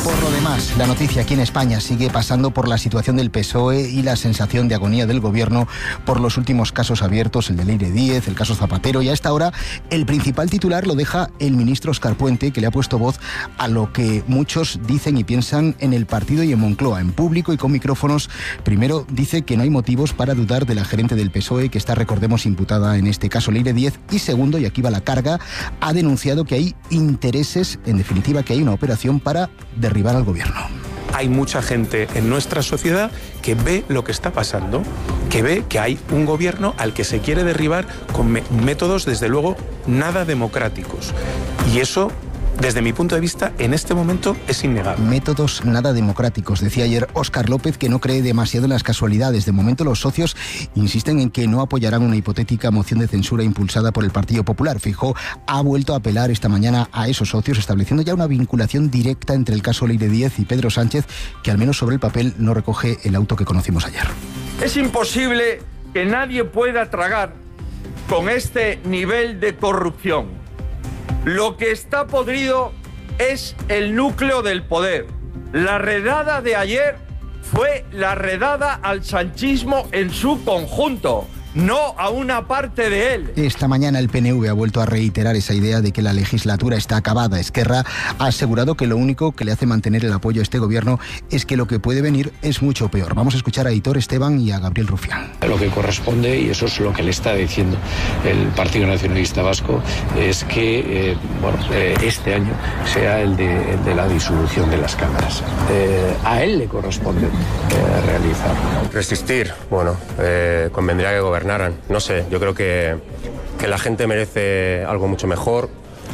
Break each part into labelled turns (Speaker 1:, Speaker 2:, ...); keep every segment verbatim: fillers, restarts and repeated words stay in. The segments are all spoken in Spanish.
Speaker 1: Por lo demás, la noticia aquí en España sigue pasando por la situación del P S O E y la sensación de agonía del gobierno por los últimos casos abiertos, el de Leire Díez, el caso Zapatero, y a esta hora el principal titular lo deja el ministro Óscar Puente, que le ha puesto voz a lo que muchos dicen y piensan en el partido y en Moncloa, en público y con micrófonos. Primero dice que no hay motivos para dudar de la gerente del P S O E, que está, recordemos, imputada en este caso, Leire Díez, y segundo, y aquí va la carga, ha denunciado que hay intereses, en definitiva, que hay una operación para derribar al gobierno.
Speaker 2: Hay mucha gente en nuestra sociedad que ve lo que está pasando, que ve que hay un gobierno al que se quiere derribar con me- métodos, desde luego, nada democráticos. Y eso, desde mi punto de vista, en este momento es innegable.
Speaker 1: Métodos nada democráticos, decía ayer Óscar López, que no cree demasiado en las casualidades. De momento los socios insisten en que no apoyarán una hipotética moción de censura impulsada por el Partido Popular. Feijóo ha vuelto a apelar esta mañana a esos socios, estableciendo ya una vinculación directa entre el caso Leire Díez y Pedro Sánchez, que al menos sobre el papel no recoge el auto que conocimos ayer.
Speaker 3: Es imposible que nadie pueda tragar con este nivel de corrupción. Lo que está podrido es el núcleo del poder. La redada de ayer fue la redada al sanchismo en su conjunto, no a una parte de él.
Speaker 1: Esta mañana el P N V ha vuelto a reiterar esa idea de que la legislatura está acabada. Esquerra ha asegurado que lo único que le hace mantener el apoyo a este gobierno es que lo que puede venir es mucho peor. Vamos a escuchar a Aitor Esteban y a Gabriel Rufián.
Speaker 4: Lo que corresponde, y eso es lo que le está diciendo el Partido Nacionalista Vasco, es que eh, bueno, eh, este año sea el de, el de la disolución de las cámaras. Eh, a él le corresponde eh, realizarlo.
Speaker 5: Resistir, bueno, eh, convendría que gobernaran. No sé, yo creo que, que la gente merece algo mucho mejor.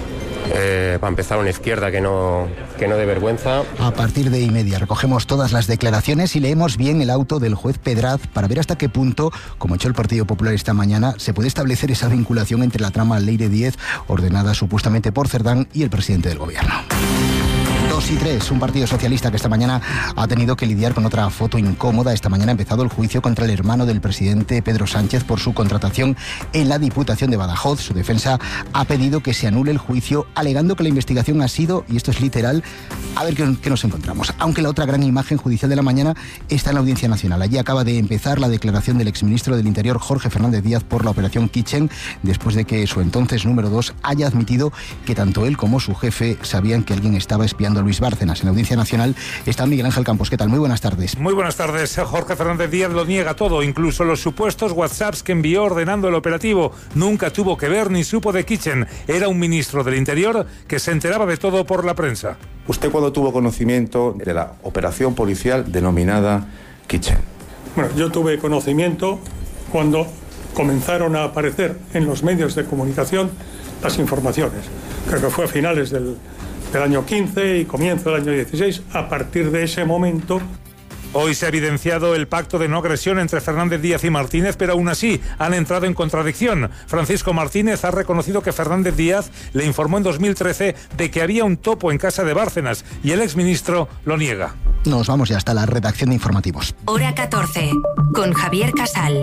Speaker 5: Eh, para empezar, una izquierda que no, que no dé vergüenza.
Speaker 1: A partir de y media recogemos todas las declaraciones y leemos bien el auto del juez Pedraz para ver hasta qué punto, como ha hecho el Partido Popular esta mañana, se puede establecer esa vinculación entre la trama Leire Díez, ordenada supuestamente por Cerdán, y el presidente del gobierno. dos y tres, un partido socialista que esta mañana ha tenido que lidiar con otra foto incómoda. Esta mañana ha empezado el juicio contra el hermano del presidente, Pedro Sánchez, por su contratación en la Diputación de Badajoz. Su defensa ha pedido que se anule el juicio, alegando que la investigación ha sido, y esto es literal, a ver qué, qué nos encontramos. Aunque la otra gran imagen judicial de la mañana está en la Audiencia Nacional. Allí acaba de empezar la declaración del exministro del Interior, Jorge Fernández Díaz, por la operación Kitchen, después de que su entonces número dos haya admitido que tanto él como su jefe sabían que alguien estaba espiando a Luis Bárcenas. En la Audiencia Nacional está Miguel Ángel Campos. ¿Qué tal? Muy buenas tardes.
Speaker 6: Muy buenas tardes. Jorge Fernández Díaz lo niega todo, incluso los supuestos WhatsApps que envió ordenando el operativo. Nunca tuvo que ver ni supo de Kitchen. Era un ministro del Interior que se enteraba de todo por la prensa.
Speaker 7: ¿Usted cuándo tuvo conocimiento de la operación policial denominada Kitchen?
Speaker 8: Bueno, yo tuve conocimiento cuando comenzaron a aparecer en los medios de comunicación las informaciones. Creo que fue a finales del del año quince y comienzo del año dieciséis. A partir de ese momento...
Speaker 6: Hoy se ha evidenciado el pacto de no agresión entre Fernández Díaz y Martínez, pero aún así han entrado en contradicción. Francisco Martínez ha reconocido que Fernández Díaz le informó en dos mil trece de que había un topo en casa de Bárcenas y el exministro lo niega.
Speaker 1: Nos vamos ya hasta la redacción de informativos.
Speaker 9: Hora catorce, con Javier Casal.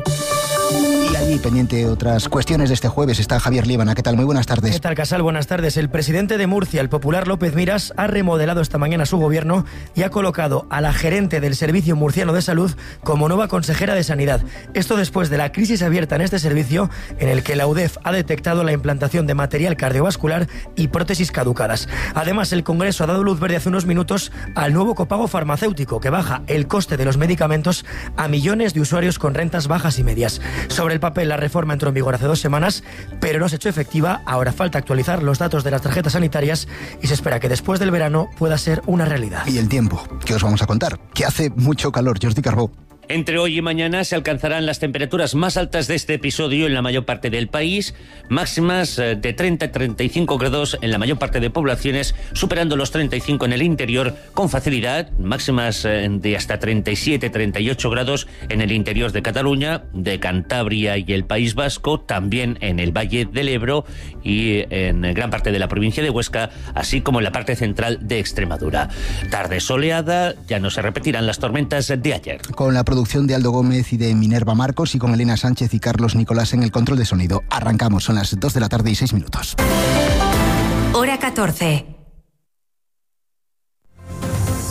Speaker 1: Y allí, pendiente de otras cuestiones de este jueves, está Javier Líbana. ¿Qué tal? Muy buenas tardes.
Speaker 10: ¿Qué tal, Casal? Buenas tardes. El presidente de Murcia, el popular López Miras, ha remodelado esta mañana su gobierno y ha colocado a la gerente del Servicio Murciano de Salud como nueva consejera de Sanidad. Esto después de la crisis abierta en este servicio, en el que la U D E F ha detectado la implantación de material cardiovascular y prótesis caducadas. Además, el Congreso ha dado luz verde hace unos minutos al nuevo copago farmacéutico, que baja el coste de los medicamentos a millones de usuarios con rentas bajas y medias. Sobre el papel, la reforma entró en vigor hace dos semanas, pero no se ha hecho efectiva. Ahora falta actualizar los datos de las tarjetas sanitarias y se espera que después del verano pueda ser una realidad.
Speaker 1: Y el tiempo, ¿qué os vamos a contar? Que hace mucho calor. Jordi Carbó.
Speaker 11: Entre hoy y mañana se alcanzarán las temperaturas más altas de este episodio en la mayor parte del país, máximas de treinta a treinta y cinco grados en la mayor parte de poblaciones, superando los treinta y cinco en el interior con facilidad, máximas de hasta treinta y siete a treinta y ocho grados en el interior de Cataluña, de Cantabria y el País Vasco, también en el Valle del Ebro y en gran parte de la provincia de Huesca, así como en la parte central de Extremadura. Tarde soleada, ya no se repetirán las tormentas de ayer.
Speaker 1: Con la producción de Aldo Gómez y de Minerva Marcos y con Elena Sánchez y Carlos Nicolás en el control de sonido. Arrancamos, son las dos de la tarde y seis minutos.
Speaker 9: Hora catorce.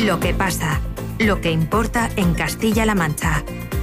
Speaker 9: Lo que pasa, lo que importa en Castilla-La Mancha.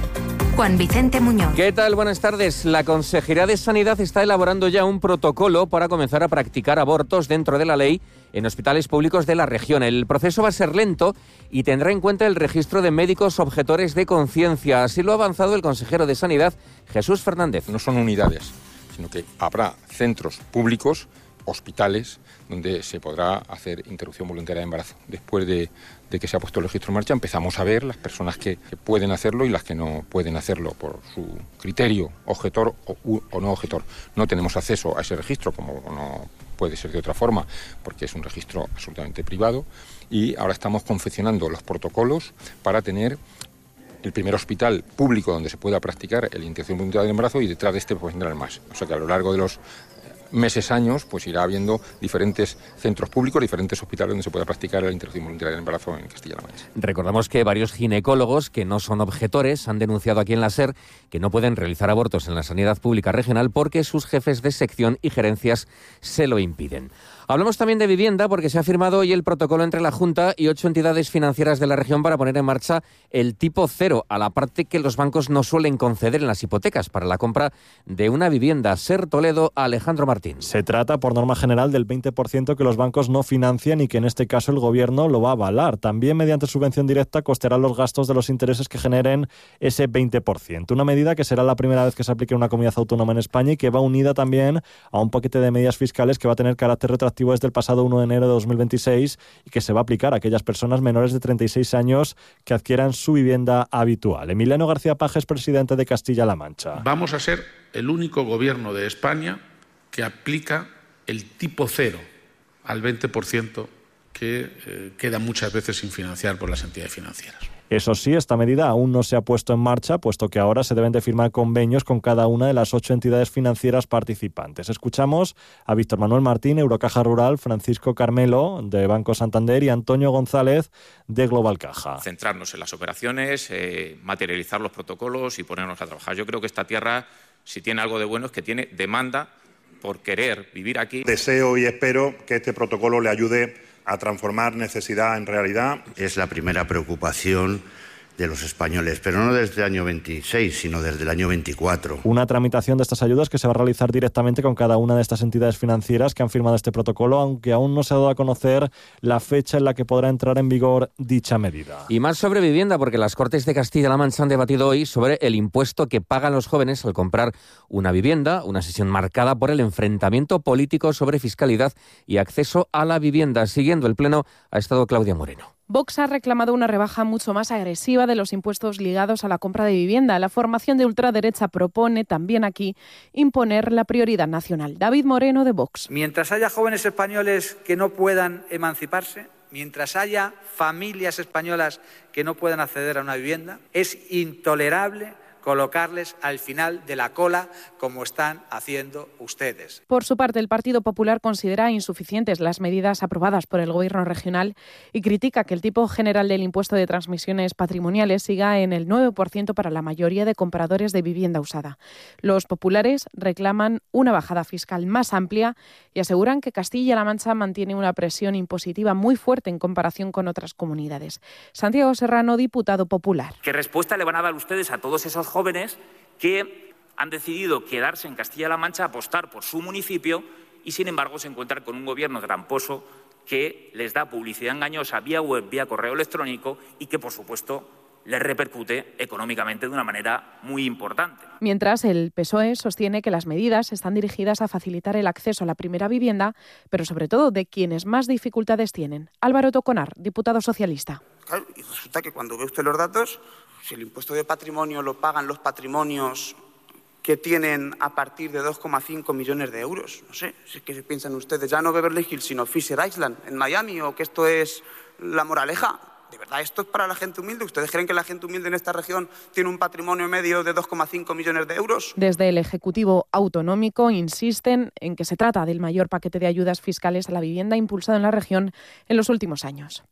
Speaker 9: Juan Vicente Muñoz.
Speaker 12: ¿Qué tal? Buenas tardes. La Consejería de Sanidad está elaborando ya un protocolo para comenzar a practicar abortos dentro de la ley en hospitales públicos de la región. El proceso va a ser lento y tendrá en cuenta el registro de médicos objetores de conciencia. Así lo ha avanzado el consejero de Sanidad, Jesús Fernández.
Speaker 13: No son unidades, sino que habrá centros públicos, hospitales, donde se podrá hacer interrupción voluntaria de embarazo. Después de, de que se ha puesto el registro en marcha, empezamos a ver las personas que, que pueden hacerlo y las que no pueden hacerlo por su criterio, objetor o, o no objetor. No tenemos acceso a ese registro, como no puede ser de otra forma, porque es un registro absolutamente privado, y ahora estamos confeccionando los protocolos para tener el primer hospital público donde se pueda practicar la interrupción voluntaria del embarazo, y detrás de este pues vendrán más. O sea que a lo largo de los meses, años, pues irá habiendo diferentes centros públicos, diferentes hospitales donde se pueda practicar la interrupción voluntaria del embarazo en Castilla-La Mancha.
Speaker 12: Recordamos que varios ginecólogos que no son objetores han denunciado aquí en la SER que no pueden realizar abortos en la sanidad pública regional porque sus jefes de sección y gerencias se lo impiden. Hablamos también de vivienda porque se ha firmado hoy el protocolo entre la Junta y ocho entidades financieras de la región para poner en marcha el tipo cero, a la parte que los bancos no suelen conceder en las hipotecas para la compra de una vivienda. SER Toledo, Alejandro Martín.
Speaker 14: Se trata, por norma general, del veinte por ciento que los bancos no financian y que en este caso el Gobierno lo va a avalar. También mediante subvención directa costeará los gastos de los intereses que generen ese veinte por ciento. Una medida que será la primera vez que se aplique en una comunidad autónoma en España y que va unida también a un paquete de medidas fiscales que va a tener carácter retroactivo desde el pasado uno de enero de dos mil veintiséis y que se va a aplicar a aquellas personas menores de treinta y seis años que adquieran su vivienda habitual. Emiliano García Pajes, presidente de Castilla-La Mancha.
Speaker 15: Vamos a ser el único gobierno de España que aplica el tipo cero al veinte por ciento que eh, queda muchas veces sin financiar por las entidades financieras.
Speaker 14: Eso sí, esta medida aún no se ha puesto en marcha, puesto que ahora se deben de firmar convenios con cada una de las ocho entidades financieras participantes. Escuchamos a Víctor Manuel Martín, Eurocaja Rural, Francisco Carmelo, de Banco Santander, y Antonio González, de Global Caja.
Speaker 16: Centrarnos en las operaciones, eh, materializar los protocolos y ponernos a trabajar. Yo creo que esta tierra, si tiene algo de bueno, es que tiene demanda por querer vivir aquí.
Speaker 17: Deseo y espero que este protocolo le ayude a transformar necesidad en realidad.
Speaker 18: Es la primera preocupación de los españoles, pero no desde el año veintiséis, sino desde el año veinticuatro.
Speaker 14: Una tramitación de estas ayudas que se va a realizar directamente con cada una de estas entidades financieras que han firmado este protocolo, aunque aún no se ha dado a conocer la fecha en la que podrá entrar en vigor dicha medida.
Speaker 12: Y más sobre vivienda, porque las Cortes de Castilla-La Mancha han debatido hoy sobre el impuesto que pagan los jóvenes al comprar una vivienda, una sesión marcada por el enfrentamiento político sobre fiscalidad y acceso a la vivienda. Siguiendo el pleno ha estado Claudia Moreno.
Speaker 19: Vox ha reclamado una rebaja mucho más agresiva de los impuestos ligados a la compra de vivienda. La formación de ultraderecha propone también aquí imponer la prioridad nacional. David Moreno, de Vox.
Speaker 20: Mientras haya jóvenes españoles que no puedan emanciparse, mientras haya familias españolas que no puedan acceder a una vivienda, es intolerable colocarles al final de la cola como están haciendo ustedes.
Speaker 19: Por su parte, el Partido Popular considera insuficientes las medidas aprobadas por el Gobierno regional y critica que el tipo general del impuesto de transmisiones patrimoniales siga en el nueve por ciento para la mayoría de compradores de vivienda usada. Los populares reclaman una bajada fiscal más amplia y aseguran que Castilla-La Mancha mantiene una presión impositiva muy fuerte en comparación con otras comunidades. Santiago Serrano, diputado popular.
Speaker 21: ¿Qué respuesta le van a dar ustedes a todos esos jóvenes que han decidido quedarse en Castilla-La Mancha, apostar por su municipio y, sin embargo, se encuentran con un gobierno tramposo que les da publicidad engañosa vía web, vía correo electrónico y que, por supuesto, les repercute económicamente de una manera muy importante?
Speaker 19: Mientras, el P S O E sostiene que las medidas están dirigidas a facilitar el acceso a la primera vivienda, pero sobre todo de quienes más dificultades tienen. Álvaro Toconar, diputado socialista.
Speaker 22: Claro, y resulta que cuando ve usted los datos, si el impuesto de patrimonio lo pagan los patrimonios que tienen a partir de dos coma cinco millones de euros, no sé, si es que piensan ustedes, ya no Beverly Hills, sino Fisher Island en Miami, o que esto es La Moraleja. ¿De verdad esto es para la gente humilde? ¿Ustedes creen que la gente humilde en esta región tiene un patrimonio medio de dos coma cinco millones de euros?
Speaker 19: Desde el Ejecutivo Autonómico insisten en que se trata del mayor paquete de ayudas fiscales a la vivienda impulsado en la región en los últimos años.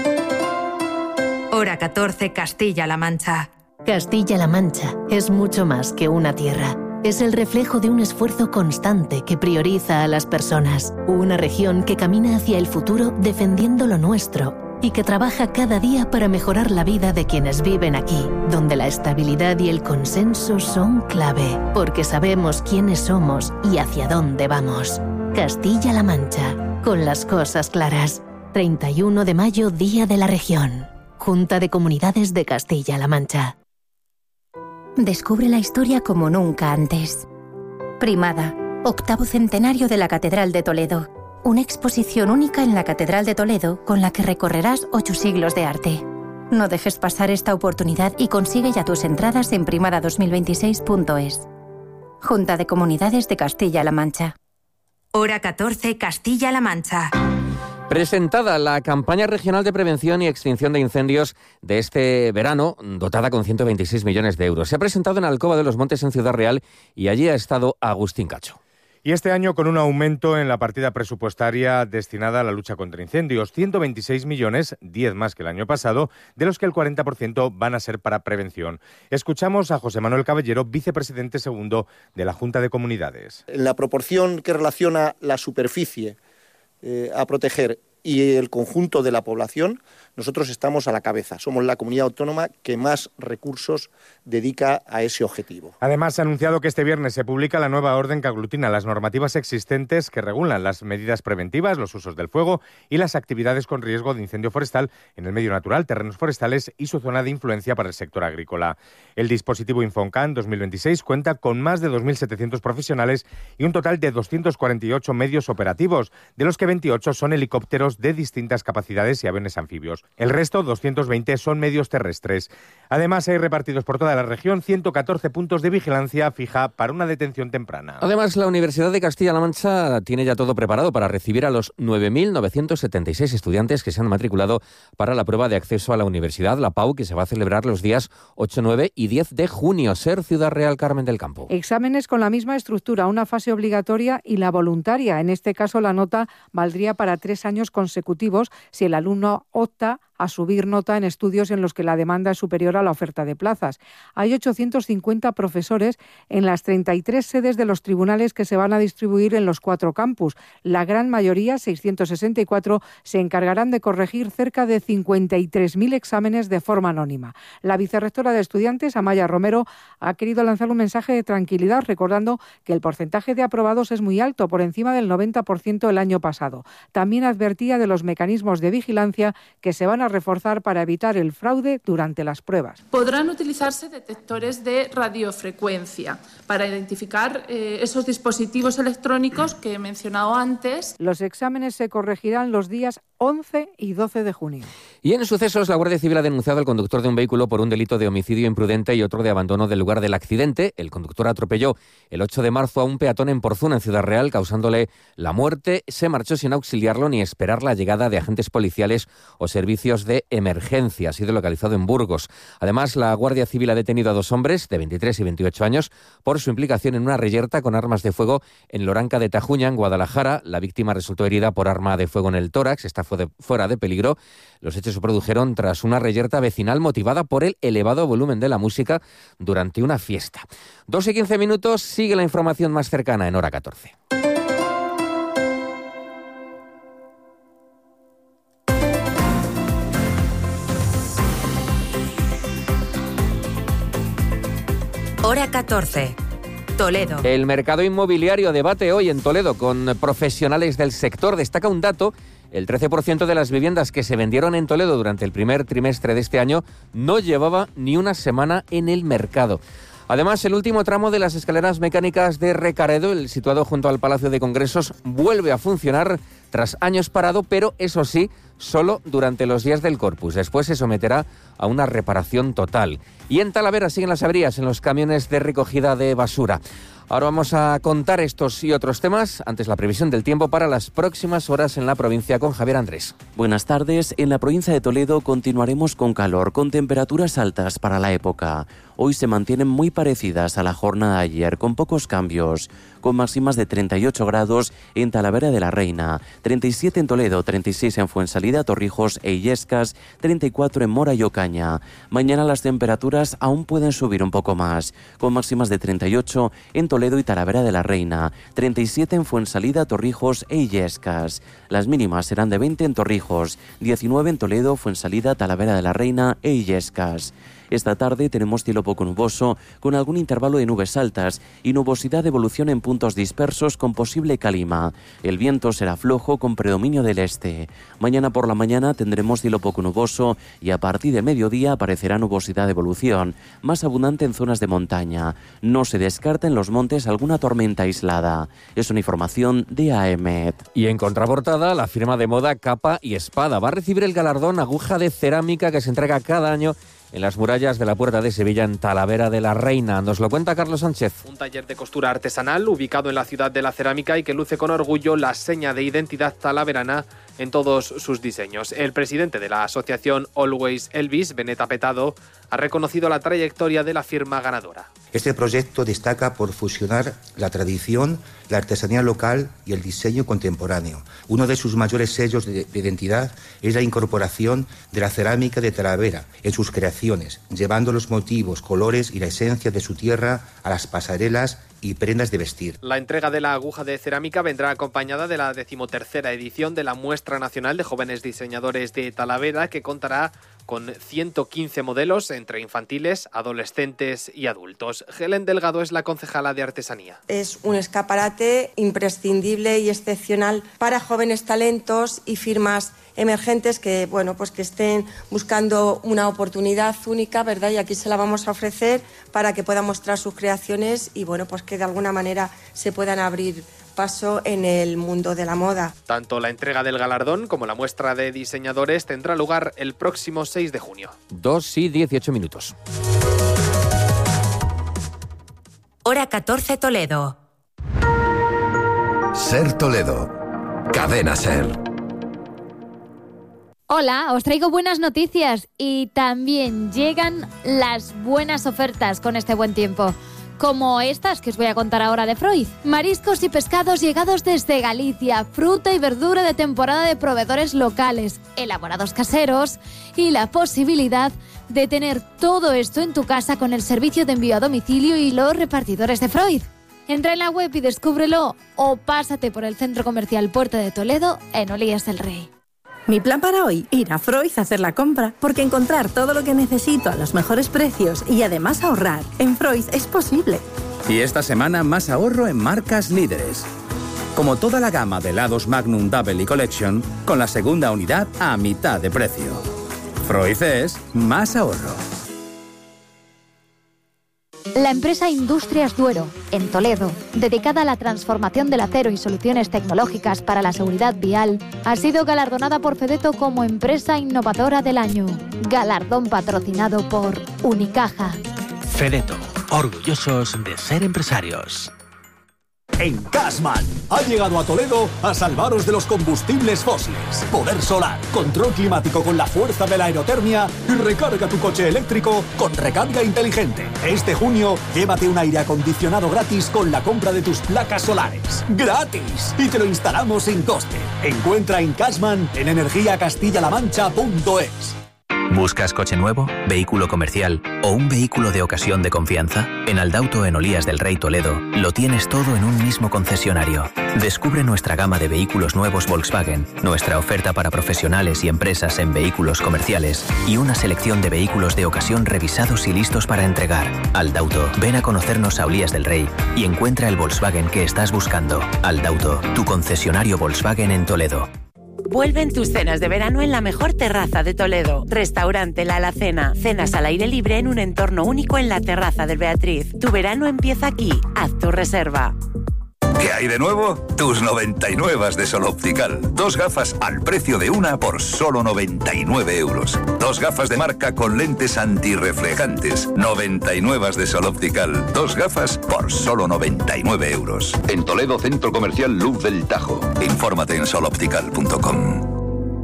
Speaker 9: Hora catorce, Castilla-La Mancha.
Speaker 23: Castilla-La Mancha es mucho más que una tierra. Es el reflejo de un esfuerzo constante que prioriza a las personas. Una región que camina hacia el futuro defendiendo lo nuestro y que trabaja cada día para mejorar la vida de quienes viven aquí, donde la estabilidad y el consenso son clave, porque sabemos quiénes somos y hacia dónde vamos. Castilla-La Mancha, con las cosas claras. treinta y uno de mayo, Día de la Región. Junta de Comunidades de Castilla-La Mancha.
Speaker 2: Descubre la historia como nunca antes. Primada, octavo centenario de la Catedral de Toledo. Una exposición única en la Catedral de Toledo con la que recorrerás ocho siglos de arte. No dejes pasar esta oportunidad y consigue ya tus entradas en primada dos mil veintiséis punto es. Junta de Comunidades de Castilla-La Mancha.
Speaker 9: Hora catorce, Castilla-La Mancha.
Speaker 12: Presentada la campaña regional de prevención y extinción de incendios de este verano, dotada con ciento veintiséis millones de euros. Se ha presentado en Alcoba de los Montes, en Ciudad Real, y allí ha estado Agustín Cacho.
Speaker 3: Y este año con un aumento en la partida presupuestaria destinada a la lucha contra incendios, ciento veintiséis millones, diez más que el año pasado, de los que el cuarenta por ciento van a ser para prevención. Escuchamos a José Manuel Caballero, vicepresidente segundo de la Junta de Comunidades.
Speaker 4: La proporción que relaciona la superficie eh, a proteger y el conjunto de la población, nosotros estamos a la cabeza. Somos la comunidad autónoma que más recursos dedica a ese objetivo.
Speaker 3: Además, ha anunciado que este viernes se publica la nueva orden que aglutina las normativas existentes que regulan las medidas preventivas, los usos del fuego y las actividades con riesgo de incendio forestal en el medio natural, terrenos forestales y su zona de influencia para el sector agrícola. El dispositivo Infoncan dos mil veintiséis cuenta con más de dos mil setecientos profesionales y un total de doscientos cuarenta y ocho medios operativos, de los que veintiocho son helicópteros de distintas capacidades y aviones anfibios. El resto, doscientos veinte, son medios terrestres. Además, hay repartidos por toda la región ciento catorce puntos de vigilancia fija para una detención temprana.
Speaker 12: Además, la Universidad de Castilla-La Mancha tiene ya todo preparado para recibir a los nueve mil novecientos setenta y seis estudiantes que se han matriculado para la prueba de acceso a la universidad, la P A U, que se va a celebrar los días ocho, nueve y diez de junio. Ser Ciudad Real, Carmen del Campo.
Speaker 24: Exámenes con la misma estructura, una fase obligatoria y la voluntaria. En este caso, la nota valdría para tres años consecutivos si el alumno opta a subir nota en estudios en los que la demanda es superior a la oferta de plazas. Hay ochocientos cincuenta profesores en las treinta y tres sedes de los tribunales que se van a distribuir en los cuatro campus. La gran mayoría, seiscientos sesenta y cuatro, se encargarán de corregir cerca de cincuenta y tres mil exámenes de forma anónima. La vicerrectora de Estudiantes, Amaya Romero, ha querido lanzar un mensaje de tranquilidad, recordando que el porcentaje de aprobados es muy alto, por encima del noventa por ciento el año pasado. También advertía de los mecanismos de vigilancia que se van a reforzar para evitar el fraude durante las pruebas.
Speaker 25: Podrán utilizarse detectores de radiofrecuencia para identificar eh, esos dispositivos electrónicos que he mencionado antes.
Speaker 24: Los exámenes se corregirán los días once y doce de junio.
Speaker 12: Y en sucesos, la Guardia Civil ha denunciado al conductor de un vehículo por un delito de homicidio imprudente y otro de abandono del lugar del accidente. El conductor atropelló el ocho de marzo a un peatón en Porzuna, en Ciudad Real, causándole la muerte. Se marchó sin auxiliarlo ni esperar la llegada de agentes policiales o servicios de emergencia. Ha sido localizado en Burgos. Además, la Guardia Civil ha detenido a dos hombres de veintitrés y veintiocho años por su implicación en una reyerta con armas de fuego en Loranca de Tajuña, en Guadalajara. La víctima resultó herida por arma de fuego en el tórax. Está fuera de peligro. Los hechos se produjeron tras una reyerta vecinal motivada por el elevado volumen de la música durante una fiesta. dos y quince minutos, sigue la información más cercana en Hora catorce.
Speaker 9: Hora catorce. Toledo.
Speaker 12: El mercado inmobiliario debate hoy en Toledo con profesionales del sector. Destaca un dato: el trece por ciento de las viviendas que se vendieron en Toledo durante el primer trimestre de este año no llevaba ni una semana en el mercado. Además, el último tramo de las escaleras mecánicas de Recaredo, el situado junto al Palacio de Congresos, vuelve a funcionar tras años parado, pero eso sí, solo durante los días del Corpus. Después se someterá a una reparación total. Y en Talavera siguen las averías en los camiones de recogida de basura. Ahora vamos a contar estos y otros temas. Antes, la previsión del tiempo para las próximas horas en la provincia con Javier Andrés.
Speaker 26: Buenas tardes. En la provincia de Toledo continuaremos con calor, con temperaturas altas para la época. Hoy se mantienen muy parecidas a la jornada de ayer, con pocos cambios, con máximas de treinta y ocho grados en Talavera de la Reina, treinta y siete en Toledo, treinta y seis en Fuensalida, Torrijos e Illescas, treinta y cuatro en Mora y Ocaña. Mañana las temperaturas aún pueden subir un poco más, con máximas de treinta y ocho en Toledo y Talavera de la Reina, treinta y siete en Fuensalida, Torrijos e Illescas. Las mínimas serán de veinte en Torrijos, diecinueve en Toledo, Fuensalida, Talavera de la Reina e Illescas. Esta tarde tenemos cielo poco nuboso, con algún intervalo de nubes altas y nubosidad de evolución en puntos dispersos con posible calima. El viento será flojo con predominio del este. Mañana por la mañana tendremos cielo poco nuboso y a partir de mediodía aparecerá nubosidad de evolución, más abundante en zonas de montaña. No se descarta en los montes alguna tormenta aislada. Es una información de A E M E T.
Speaker 12: Y en contraportada, la firma de moda Capa y Espada va a recibir el galardón Aguja de Cerámica que se entrega cada año en las murallas de la Puerta de Sevilla, en Talavera de la Reina. Nos lo cuenta Carlos Sánchez.
Speaker 5: Un taller de costura artesanal ubicado en la ciudad de la cerámica y que luce con orgullo la seña de identidad talaverana en todos sus diseños. El presidente de la asociación Always Elvis, Benet Apetado, ha reconocido la trayectoria de la firma ganadora.
Speaker 6: Este proyecto destaca por fusionar la tradición, la artesanía local y el diseño contemporáneo. Uno de sus mayores sellos de, de identidad es la incorporación de la cerámica de Talavera en sus creaciones, llevando los motivos, colores y la esencia de su tierra a las pasarelas y prendas de vestir.
Speaker 5: La entrega de la aguja de cerámica vendrá acompañada de la decimotercera edición de la Muestra Nacional de Jóvenes Diseñadores de Talavera, que contará con ciento quince modelos entre infantiles, adolescentes y adultos. Helen Delgado es la concejala de Artesanía.
Speaker 7: Es un escaparate imprescindible y excepcional para jóvenes talentos y firmas emergentes que, bueno, pues que estén buscando una oportunidad única, ¿verdad? Y aquí se la vamos a ofrecer para que puedan mostrar sus creaciones y, bueno, pues que de alguna manera se puedan abrir paso en el mundo de la moda.
Speaker 5: Tanto la entrega del galardón como la muestra de diseñadores tendrá lugar el próximo seis de junio.
Speaker 12: dos y dieciocho minutos.
Speaker 9: Hora catorce Toledo.
Speaker 8: Ser Toledo. Cadena Ser.
Speaker 10: Hola, os traigo buenas noticias y también llegan las buenas ofertas con este buen tiempo. Como estas que os voy a contar ahora de Freud. Mariscos y pescados llegados desde Galicia, fruta y verdura de temporada de proveedores locales, elaborados caseros y la posibilidad de tener todo esto en tu casa con el servicio de envío a domicilio y los repartidores de Freud. Entra en la web y descúbrelo o pásate por el Centro Comercial Puerta de Toledo en Olías del Rey.
Speaker 11: Mi plan para hoy, ir a Freud a hacer la compra, porque encontrar todo lo que necesito a los mejores precios y además ahorrar en Freud es posible.
Speaker 27: Y esta semana más ahorro en marcas líderes. Como toda la gama de helados Magnum Double y Collection, con la segunda unidad a mitad de precio. Freud es más ahorro.
Speaker 10: La empresa Industrias Duero, en Toledo, dedicada a la transformación del acero y soluciones tecnológicas para la seguridad vial, ha sido galardonada por Fedeto como Empresa Innovadora del Año. Galardón patrocinado por Unicaja.
Speaker 28: Fedeto, orgullosos de ser empresarios.
Speaker 29: En Cashman ha llegado a Toledo a salvaros de los combustibles fósiles. Poder solar, control climático con la fuerza de la aerotermia y recarga tu coche eléctrico con recarga inteligente. Este junio, llévate un aire acondicionado gratis con la compra de tus placas solares. ¡Gratis! Y te lo instalamos sin coste. Encuentra en Cashman en energía castilla la mancha punto es.
Speaker 28: ¿Buscas coche nuevo, vehículo comercial o un vehículo de ocasión de confianza? En Aldauto, en Olías del Rey Toledo, lo tienes todo en un mismo concesionario. Descubre nuestra gama de vehículos nuevos Volkswagen, nuestra oferta para profesionales y empresas en vehículos comerciales y una selección de vehículos de ocasión revisados y listos para entregar. Aldauto, ven a conocernos a Olías del Rey y encuentra el Volkswagen que estás buscando. Aldauto, tu concesionario Volkswagen en Toledo.
Speaker 30: Vuelven tus cenas de verano en la mejor terraza de Toledo. Restaurante La Alacena. Cenas al aire libre en un entorno único en la terraza del Beatriz. Tu verano empieza aquí. Haz tu reserva.
Speaker 8: ¿Qué hay de nuevo? Tus noventa y nueve de Sol Optical. Dos gafas al precio de una por solo noventa y nueve euros. Dos gafas de marca con lentes antirreflejantes. noventa y nueve de Sol Optical. Dos gafas por solo noventa y nueve euros. En Toledo, Centro Comercial Luz del Tajo. Infórmate en sol optical punto com.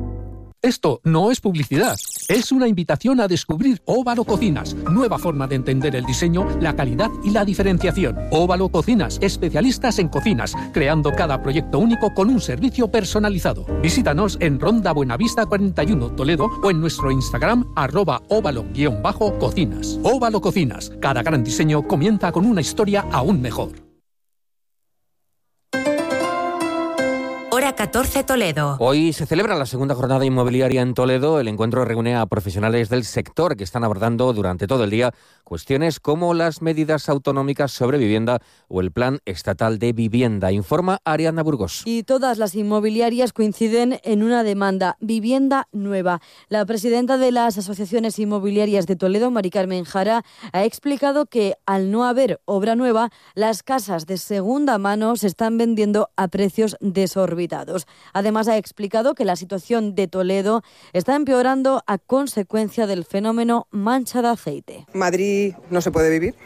Speaker 31: Esto no es publicidad, es una invitación a descubrir Óvalo Cocinas, nueva forma de entender el diseño, la calidad y la diferenciación. Óvalo Cocinas, especialistas en cocinas, creando cada proyecto único con un servicio personalizado. Visítanos en Ronda Buenavista cuarenta y uno, Toledo, o en nuestro Instagram, arroba óvalo-cocinas. Óvalo Cocinas, cada gran diseño comienza con una historia aún mejor.
Speaker 30: catorce Toledo.
Speaker 12: Hoy se celebra la segunda jornada inmobiliaria en Toledo. El encuentro reúne a profesionales del sector que están abordando durante todo el día cuestiones como las medidas autonómicas sobre vivienda o el plan estatal de vivienda. Informa Ariadna Burgos.
Speaker 1: Y todas las inmobiliarias coinciden en una demanda: vivienda nueva. La presidenta de las asociaciones inmobiliarias de Toledo, Mari Carmen Jara, ha explicado que al no haber obra nueva, las casas de segunda mano se están vendiendo a precios desorbitados. Además, ha explicado que la situación de Toledo está empeorando a consecuencia del fenómeno mancha de aceite.
Speaker 13: Madrid no se puede vivir,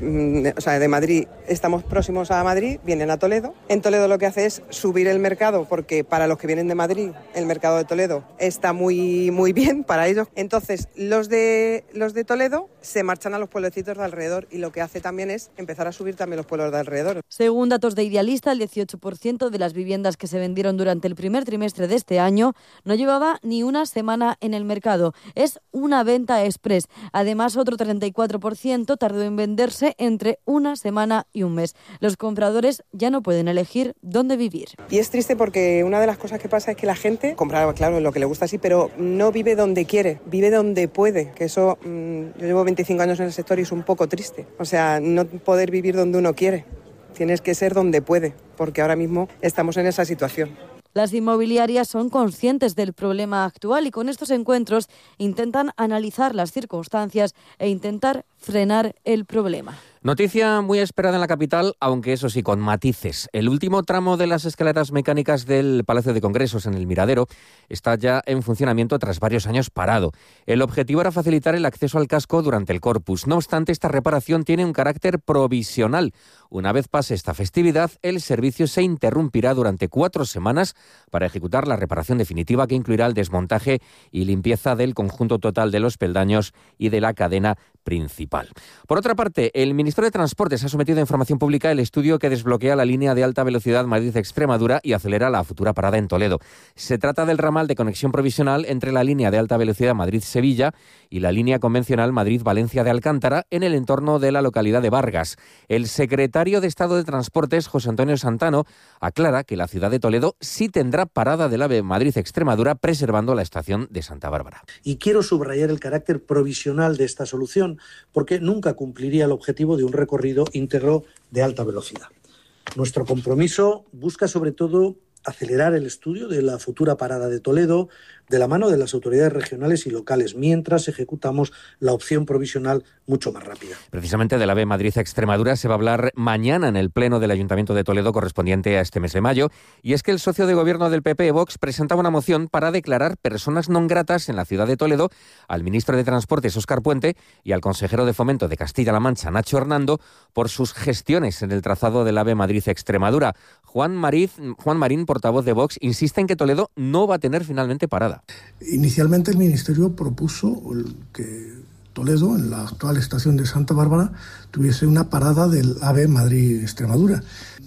Speaker 13: o sea, de Madrid estamos próximos a Madrid, vienen a Toledo. En Toledo lo que hace es subir el mercado, porque para los que vienen de Madrid, el mercado de Toledo está muy, muy bien para ellos. Entonces, los de, los de Toledo se marchan a los pueblecitos de alrededor, y lo que hace también es empezar a subir también los pueblos de alrededor.
Speaker 1: Según datos de Idealista, el dieciocho por ciento de las viviendas que se vendieron durante el primer trimestre de este año no llevaba ni una semana en el mercado. Es una venta express. Además, otro treinta y cuatro por ciento tardó en venderse entre una semana y un mes. Los compradores ya no pueden elegir dónde vivir.
Speaker 13: Y es triste porque una de las cosas que pasa es que la gente compra, claro, lo que le gusta, sí, pero no vive donde quiere, vive donde puede. Que eso, mmm, yo llevo veinticinco años en el sector y es un poco triste. O sea, no poder vivir donde uno quiere. Tienes que ser donde puede, porque ahora mismo estamos en esa situación.
Speaker 1: Las inmobiliarias son conscientes del problema actual y con estos encuentros intentan analizar las circunstancias e intentar frenar el problema.
Speaker 12: Noticia muy esperada en la capital, aunque eso sí, con matices. El último tramo de las escaleras mecánicas del Palacio de Congresos en el Miradero está ya en funcionamiento tras varios años parado. El objetivo era facilitar el acceso al casco durante el Corpus. No obstante, esta reparación tiene un carácter provisional. Una vez pase esta festividad, el servicio se interrumpirá durante cuatro semanas para ejecutar la reparación definitiva, que incluirá el desmontaje y limpieza del conjunto total de los peldaños y de la cadena principal. Por otra parte, el Ministerio de Transportes ha sometido a información pública el estudio que desbloquea la línea de alta velocidad Madrid-Extremadura y acelera la futura parada en Toledo. Se trata del ramal de conexión provisional entre la línea de alta velocidad Madrid-Sevilla y la línea convencional Madrid-Valencia de Alcántara en el entorno de la localidad de Vargas. El secretario de Estado de Transportes, José Antonio Santano, aclara que la ciudad de Toledo sí tendrá parada del AVE Madrid-Extremadura, preservando la estación de Santa Bárbara.
Speaker 14: Y quiero subrayar el carácter provisional de esta solución, porque nunca cumpliría el objetivo de un recorrido íntegro de alta velocidad. Nuestro compromiso busca sobre todo acelerar el estudio de la futura parada de Toledo de la mano de las autoridades regionales y locales, mientras ejecutamos la opción provisional mucho más rápida.
Speaker 12: Precisamente del AVE Madrid-Extremadura se va a hablar mañana en el Pleno del Ayuntamiento de Toledo correspondiente a este mes de mayo, y es que el socio de gobierno del P P, Vox, presentaba una moción para declarar personas non gratas en la ciudad de Toledo al ministro de Transportes, Óscar Puente, y al consejero de Fomento de Castilla-La Mancha, Nacho Hernando, por sus gestiones en el trazado del AVE Madrid-Extremadura. Juan Mariz, Juan Marín, portavoz de Vox, insiste en que Toledo no va a tener finalmente parada.
Speaker 15: Inicialmente el Ministerio propuso que Toledo, en la actual estación de Santa Bárbara, tuviese una parada del AVE Madrid-Extremadura.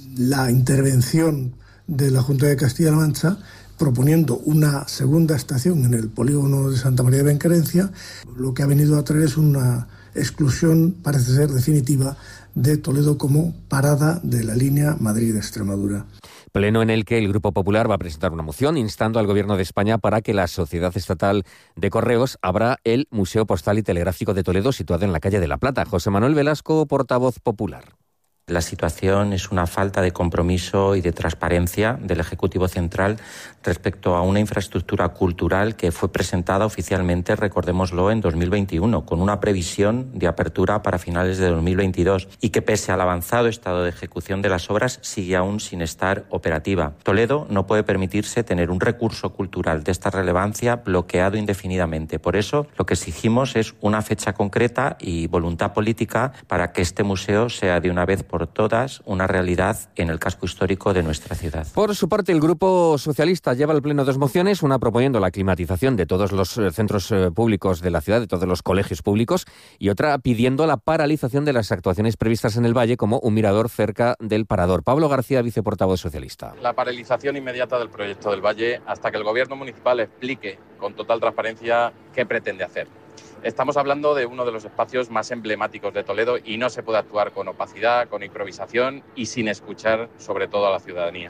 Speaker 15: La intervención de la Junta de Castilla-La Mancha, proponiendo una segunda estación en el polígono de Santa María de Benquerencia, lo que ha venido a traer es una exclusión, parece ser definitiva, de Toledo como parada de la línea Madrid-Extremadura.
Speaker 12: Pleno en el que el Grupo Popular va a presentar una moción instando al Gobierno de España para que la Sociedad Estatal de Correos abra el Museo Postal y Telegráfico de Toledo, situado en la calle de La Plata. José Manuel Velasco, portavoz popular.
Speaker 16: La situación es una falta de compromiso y de transparencia del Ejecutivo Central respecto a una infraestructura cultural que fue presentada oficialmente, recordémoslo, en dos mil veintiuno, con una previsión de apertura para finales de dos mil veintidós y que, pese al avanzado estado de ejecución de las obras, sigue aún sin estar operativa. Toledo no puede permitirse tener un recurso cultural de esta relevancia bloqueado indefinidamente. Por eso, lo que exigimos es una fecha concreta y voluntad política para que este museo sea de una vez por todas una realidad en el casco histórico de nuestra ciudad.
Speaker 12: Por su parte, el Grupo Socialista lleva al Pleno dos mociones, una proponiendo la climatización de todos los centros públicos de la ciudad, de todos los colegios públicos, y otra pidiendo la paralización de las actuaciones previstas en el Valle, como un mirador cerca del Parador. Pablo García, viceportavoz socialista.
Speaker 17: La paralización inmediata del proyecto del Valle hasta que el Gobierno municipal explique con total transparencia qué pretende hacer. Estamos hablando de uno de los espacios más emblemáticos de Toledo y no se puede actuar con opacidad, con improvisación y sin escuchar sobre todo a la ciudadanía.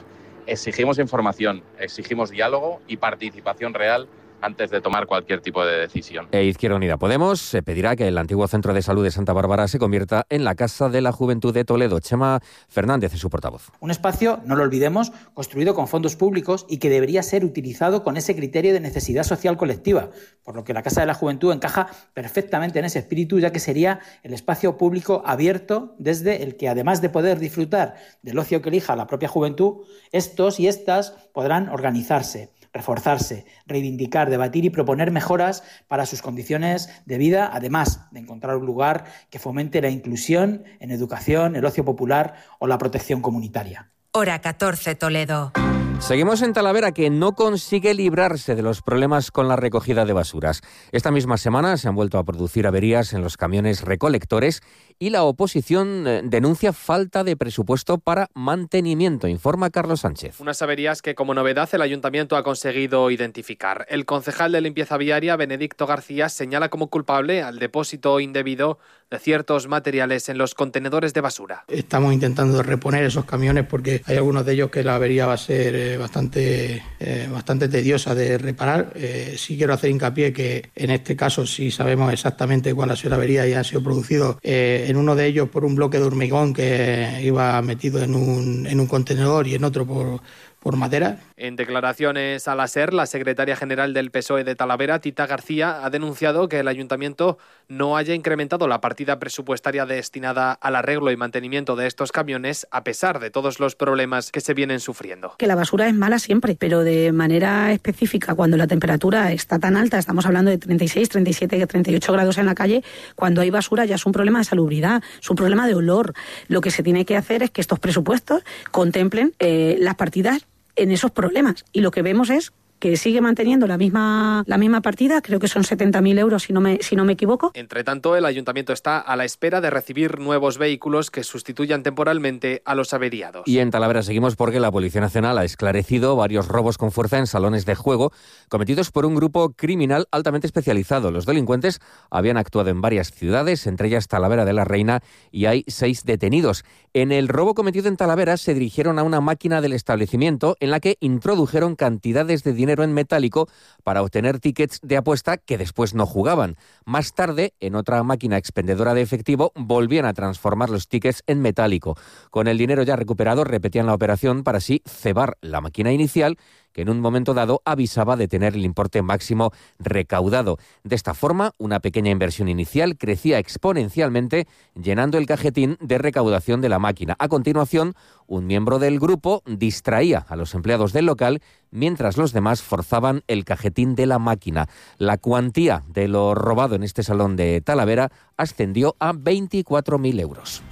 Speaker 17: Exigimos información, exigimos diálogo y participación real antes de tomar cualquier tipo de decisión.
Speaker 12: E Izquierda Unida Podemos se pedirá que el antiguo Centro de Salud de Santa Bárbara se convierta en la Casa de la Juventud de Toledo. Chema Fernández es su portavoz.
Speaker 2: Un espacio, no lo olvidemos, construido con fondos públicos y que debería ser utilizado con ese criterio de necesidad social colectiva, por lo que la Casa de la Juventud encaja perfectamente en ese espíritu, ya que sería el espacio público abierto desde el que, además de poder disfrutar del ocio que elija la propia juventud, estos y estas podrán organizarse, reforzarse, reivindicar, debatir y proponer mejoras para sus condiciones de vida, además de encontrar un lugar que fomente la inclusión en educación, el ocio popular o la protección comunitaria.
Speaker 30: Hora catorce, Toledo.
Speaker 12: Seguimos en Talavera, que no consigue librarse de los problemas con la recogida de basuras. Esta misma semana se han vuelto a producir averías en los camiones recolectores y la oposición denuncia falta de presupuesto para mantenimiento, informa Carlos Sánchez.
Speaker 5: Unas averías que, como novedad, el Ayuntamiento ha conseguido identificar. El concejal de limpieza viaria, Benedicto García, señala como culpable al depósito indebido de ciertos materiales en los contenedores de basura.
Speaker 3: Estamos intentando reponer esos camiones porque hay algunos de ellos que la avería va a ser eh, bastante, eh, bastante tediosa de reparar. Eh, sí quiero hacer hincapié que en este caso sí sabemos exactamente cuál ha sido la avería y han sido producidos eh, en uno de ellos por un bloque de hormigón que iba metido en un, en un contenedor y en otro por... por madera.
Speaker 5: En declaraciones a la SER, la secretaria general del P S O E de Talavera, Tita García, ha denunciado que el Ayuntamiento no haya incrementado la partida presupuestaria destinada al arreglo y mantenimiento de estos camiones, a pesar de todos los problemas que se vienen sufriendo.
Speaker 4: Que la basura es mala siempre, pero de manera específica, cuando la temperatura está tan alta, estamos hablando de treinta y seis, treinta y siete, treinta y ocho grados en la calle, cuando hay basura ya es un problema de salubridad, es un problema de olor. Lo que se tiene que hacer es que estos presupuestos contemplen eh, las partidas en esos problemas. Y lo que vemos es que sigue manteniendo la misma la misma partida, creo que son setenta mil euros si no me si no me equivoco.
Speaker 5: Entre tanto, el Ayuntamiento está a la espera de recibir nuevos vehículos que sustituyan temporalmente a los averiados.
Speaker 12: Y en Talavera seguimos porque la Policía Nacional ha esclarecido varios robos con fuerza en salones de juego cometidos por un grupo criminal altamente especializado. Los delincuentes habían actuado en varias ciudades, entre ellas Talavera de la Reina, y hay seis detenidos. En el robo cometido en Talavera se dirigieron a una máquina del establecimiento en la que introdujeron cantidades de dinero en metálico para obtener tickets de apuesta que después no jugaban. Más tarde, en otra máquina expendedora de efectivo, volvían a transformar los tickets en metálico. Con el dinero ya recuperado, repetían la operación para así cebar la máquina inicial, que en un momento dado avisaba de tener el importe máximo recaudado. De esta forma, una pequeña inversión inicial crecía exponencialmente, llenando el cajetín de recaudación de la máquina. A continuación, un miembro del grupo distraía a los empleados del local mientras los demás forzaban el cajetín de la máquina. La cuantía de lo robado en este salón de Talavera ascendió a veinticuatro mil euros.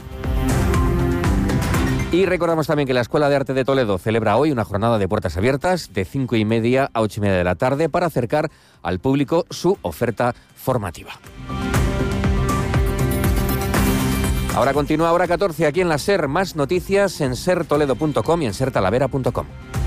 Speaker 12: Y recordamos también que la Escuela de Arte de Toledo celebra hoy una jornada de puertas abiertas de cinco y media a ocho y media de la tarde para acercar al público su oferta formativa. Ahora continúa Hora catorce aquí en la SER. Más noticias en ser toledo punto com y en ser talavera punto com.